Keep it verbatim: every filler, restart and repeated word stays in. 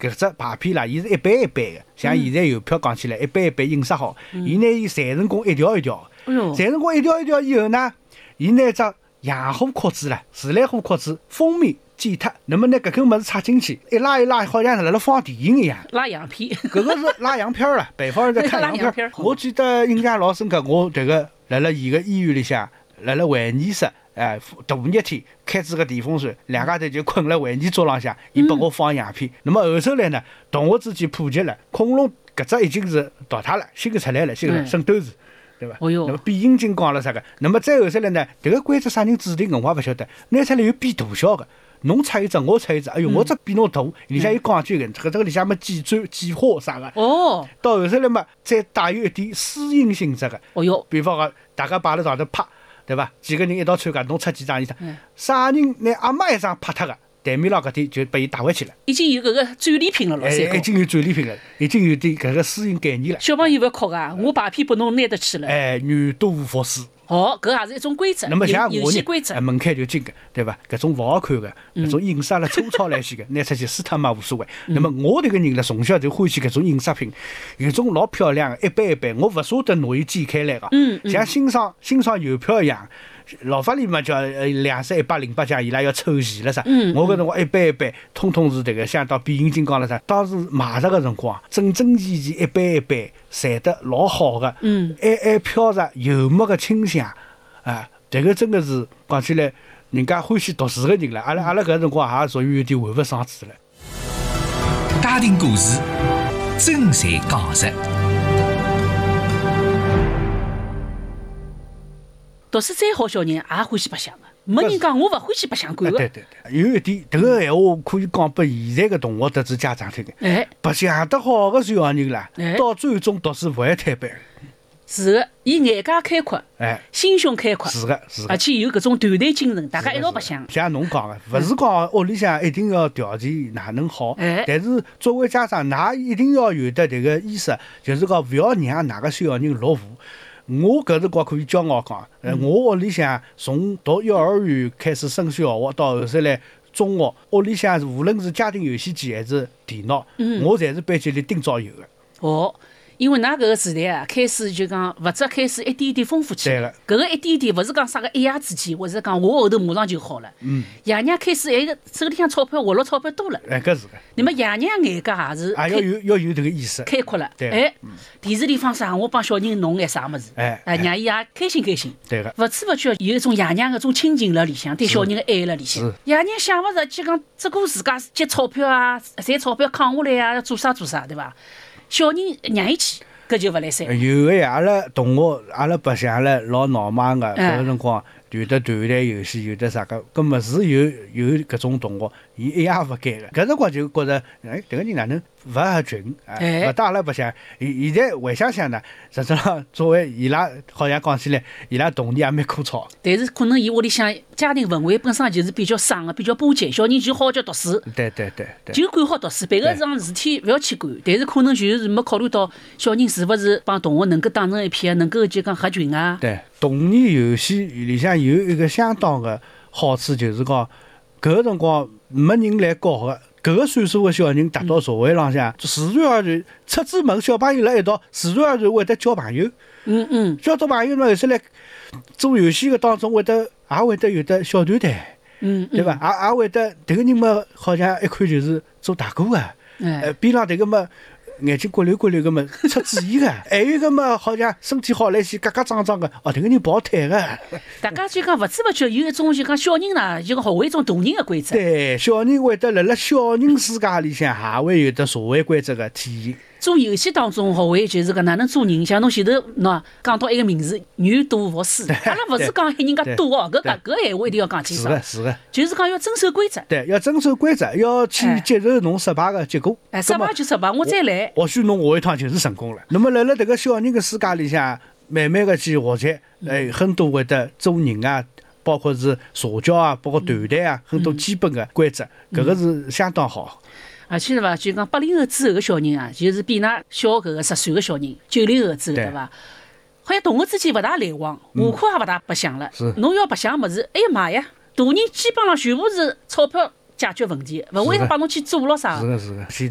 搿只牌片啦，伊是一版一版个，像现在邮票讲起来一版一版印刷好，伊拿伊裁成功一条一条，裁成功一条一条以后呢，伊拿只洋货壳子啦，自来货壳子封面剪脱，那么呢搿根物事插进去，一拉一拉，好像辣辣放电影一样。 拉洋片， 搿个是拉洋片啦，北方人在看洋片。我记得印象老深刻，我迭个辣辣伊个医院里向，辣辣会议室，哎，大热天开支个电风扇，两家头就困辣会议桌浪向，伊拨我放洋片。那么后头来呢，同学之间普及了，恐龙搿只已经是淘汰了，新个出来了，新个圣斗士。对吧？ 哦哟， 那么变形金刚了啥个？那么再后头来呢？这个规则啥人制定的，我也不晓得。拿出来有变大小的，侬出一只，我出一只。哎哟，我这比侬大，里向有讲究的，这个这个里向么几砖几花啥个？ 哦， 到后头来嘛，再带有一点私隐性质的。 哦哟， 比方讲，大家摆辣上头拍，对吧？几个人一道参加，侬出几张衣裳，啥人拿阿妈一张拍脱个？台面浪搿天就被伊打回去了， 已经有搿个战利品了，老三哥。已经有战利品了，已经有点搿个私隐概念了。 小朋友勿要哭啊，我牌片拨侬拿得去了。 哎，女多无佛事。 哦，搿也是一种规则， 那么像游戏规则。 门槛就紧个，对伐？搿种勿好看个，搿种印刷了粗糙来些个，拿出去撕脱嘛无所谓。那么我迭个人呢，从小就欢喜搿种印刷品，有种老漂亮个，一版一版，我勿舍得拿伊剪开来个，像欣赏欣赏邮票一样。老法里嘛叫呃两十一百零八奖，伊拉要抽钱了啥？嗯、我搿辰光一般一般，通通是迭个像到变形金刚了啥。当时买着个辰光，整整齐齐一般一般，裁得老好个，嗯，还还飘着油墨个清香，啊，迭个真个是讲起来，人家欢喜读书个人了。阿拉阿拉搿辰光也属于有点玩物丧志了。 家庭故事，真侪讲实。 读书再好，小人也欢喜白相个，没人讲我勿欢喜白相管个。 对对对，有一点，迭个闲话可以讲拨现在个同学特子家长听个。 哎， 白相得好个小人啦，到最终读书勿会退班。 是个，伊眼界开阔，哎，心胸开阔， 是个，是个， 而且有搿种团队精神，大家一道白相。 像侬讲个，勿是讲屋里向一定要条件哪能好，但是作为家长，㑚一定要有得迭个意识，就是讲勿要让哪个小人落伍。我搿辰光可以骄傲讲，呃，我屋里向从读幼儿园开始升小学，到后头来中学，屋里向无论是家庭游戏机还是电脑，嗯、我侪是班级里顶早有的。 哦。因为㑚搿个时代啊，开始就讲物质开始一点点丰富起来。搿个一点点勿是讲啥个一夜之间，或者讲我后头马上就好了。嗯。爷娘开始哎个手里向钞票活络钞票多了。 哎，搿是个。 那么爷娘眼界也是。 啊，要有要有迭个意识。 开阔了。 对。 哎，电视里放啥，我帮小人弄眼啥物事。哎。哎，让伊也开心开心。 对个。 勿知勿觉有一种爷娘搿种亲情辣里向，对小人个爱辣里向。爷娘想勿着，就讲只顾自家积钞票啊，赚钞票扛下来啊，做啥做啥，对伐？小人让伊去。搿就勿来三。 有个呀，阿拉同学，阿拉白相了老闹忙个，搿个辰光有的团队游戏，有的啥个，搿么是有有搿种同学，伊一样勿改个。搿辰光就觉着，哎，迭个人哪能勿合群？哎，勿带阿拉白相。现现在回想想呢，实质上作为伊拉，好像讲起来，伊拉童年也蛮枯燥。 但是可能伊屋里向家庭氛围本身就是比较爽个，比较巴结，小人就好叫读书。 对对对对。 就管好读书，别个桩事体勿要去管。但是可能就是没考虑到小人是勿是帮同学能够打成一片，能够就讲合群啊。 对，童年游戏里向有一个相当个好处，就是讲搿个辰光没人来教个，搿个岁数个小人达到社会浪向，自然而然出子门，小朋友辣一道，自然而然会得交朋友。 嗯嗯。 交到朋友呢，后头来做游戏个当中，会得也会得有得小团队。嗯。对伐？也也会得迭个人嘛，好像一看就是做大哥个。呃，边浪迭个嘛。眼睛骨溜骨溜个嘛，出主意个，还有个嘛，好像身体好来些，嘎嘎张张个，哦，迭个人跑腿个。 大家就讲勿知勿觉有一种就讲小人呢，就讲学会一种大人个规则。 对，小人会得辣辣小人世界里向，也会有得社会规则个体现。 做游戏当中学会就是讲哪能做人，像侬前头喏讲到一个名字“女多服侍”，阿拉勿是讲人家多哦，搿搿搿闲话一定要讲清楚。 是个是个， 就是讲要遵守规则。 对，要遵守规则，要去接受侬失败个结果。 哎，失败就失败，我再来。 或许侬学一趟就是成功了。那么辣辣迭个小人个世界里向，慢慢个去学习，哎，很多会得做人啊，包括是社交啊，包括团队啊，很多基本个规则，搿个是相当好。 而且对伐？就讲八零后之后个小人啊，就是比㑚小搿个十岁个小人，九零后之后对伐？好像同学之间勿大来往，下课也勿大白相了。侬要白相物事，哎呀妈呀！大人基本上全部是钞票解决问题，勿会帮侬去做咯啥。 是个是个。